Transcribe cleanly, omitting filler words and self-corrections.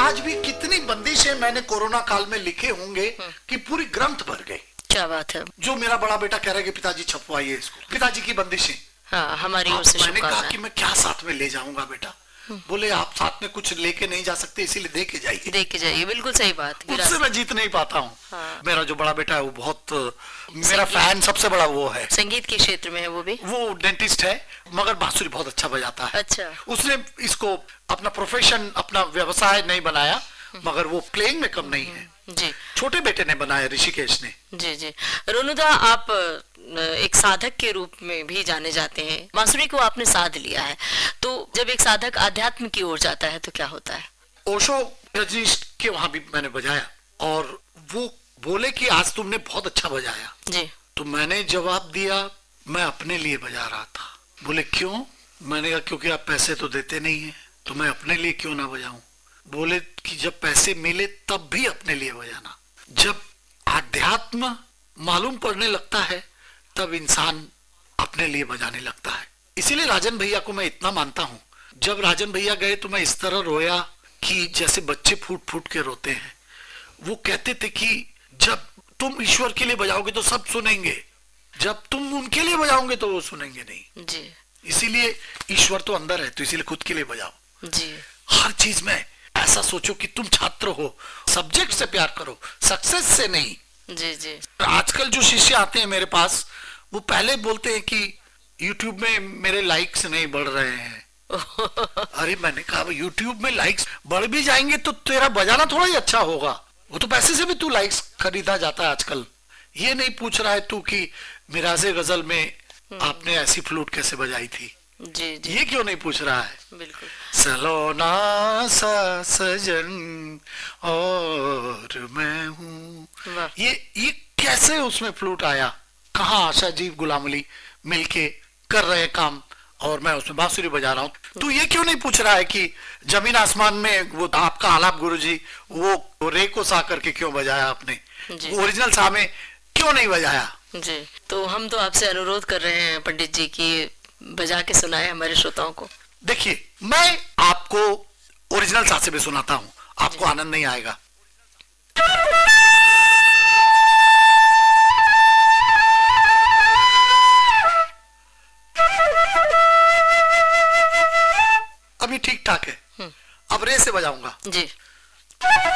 आज भी कितनी बंदिशें मैंने कोरोना काल में लिखे होंगे कि पूरी ग्रंथ भर गए। क्या बात है। जो मेरा बड़ा बेटा कह रहा है कि पिताजी छपवाइए इसको, पिताजी की बंदिशें। हाँ, हमारी ओर से मैंने कहा शुभकामनाएं। कि मैं क्या साथ में ले जाऊंगा बेटा। बोले आप साथ में कुछ लेके नहीं जा सकते, इसीलिए दे के जाइए। दे के जाइए, बिल्कुल सही बात। उससे मैं जीत नहीं पाता हूँ। हाँ। मेरा जो बड़ा बेटा है वो बहुत मेरा फैन सबसे बड़ा वो है। संगीत के क्षेत्र में है वो भी। वो डेंटिस्ट है मगर बांसुरी बहुत अच्छा बजाता है। अच्छा। उसने इसको अपना प्रोफेशन, अपना व्यवसाय नहीं बनाया, मगर वो प्लेइंग में कम नहीं है। जी। छोटे बेटे ने बनाया, ऋषिकेश ने। जी जी। रोनुदा, आप एक साधक के रूप में भी जाने जाते हैं। बांसुरी को आपने साध लिया है, तो जब एक साधक आध्यात्म की ओर जाता है तो क्या होता है? ओशो रजनीश के वहां भी मैंने बजाया और वो बोले कि आज तुमने बहुत अच्छा बजाया। जी। तो मैंने जवाब दिया, मैं अपने लिए बजा रहा था। बोले क्यों? मैंने कहा क्योंकि आप पैसे तो देते नहीं है, तो मैं अपने लिए क्यों ना बजाऊं। बोले कि जब पैसे मिले तब भी अपने लिए बजाना। जब आध्यात्म मालूम पड़ने लगता है तब इंसान अपने लिए बजाने लगता है। इसीलिए राजन भैया को मैं इतना मानता हूँ। जब राजन भैया गए तो मैं इस तरह रोया कि जैसे बच्चे फूट फूट के रोते हैं। वो कहते थे कि जब तुम ईश्वर के लिए बजाओगे तो सब सुनेंगे, जब तुम उनके लिए बजाओगे तो वो सुनेंगे नहीं। जी। इसीलिए ईश्वर तो अंदर है, तो इसीलिए खुद के लिए बजाओ। जी। हर चीज में ऐसा सोचो कि तुम छात्र हो, सब्जेक्ट से प्यार करो, सक्सेस से नहीं। जी जी। आजकल जो शिष्य आते हैं मेरे पास, वो पहले बोलते हैं कि YouTube में मेरे लाइक्स नहीं बढ़ रहे हैं। अरे मैंने कहा YouTube में लाइक्स बढ़ भी जाएंगे तो तेरा बजाना थोड़ा ही अच्छा होगा। वो तो पैसे से भी तू लाइक्स खरीदा जाता है आजकल। ये नहीं पूछ रहा है तू कि मिराजे गजल में आपने ऐसी फ्लूट कैसे बजाई थी। जी जी। ये क्यों नहीं पूछ रहा है। बिल्कुल। सलोना सा सजन और मैं हूँ, ये कैसे उसमें फ्लूट आया। कहाँ आशा जी गुलाम अली मिलके कर रहे हैं काम और मैं उसमें बांसुरी बजा रहा हूँ। तू ये क्यों नहीं पूछ रहा है कि जमीन आसमान में वो आपका आलाप गुरुजी वो रे को सा करके क्यों बजाया आपने, ओरिजिनल सा में क्यों नहीं बजाया। जी। तो हम तो आपसे अनुरोध कर रहे हैं पंडित जी की बजा के सुनाए हमारे श्रोताओं को। देखिए मैं आपको ओरिजिनल सा से भी सुनाता हूँ, आपको आनंद नहीं आएगा। अभी ठीक ठाक है, अब रे से बजाऊंगा। जी।